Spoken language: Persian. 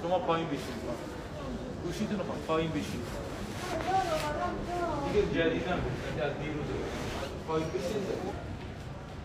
شما پایین بشید گوشیتون رو پایین بشید دیگه جدیدن از دیروز پایین بشید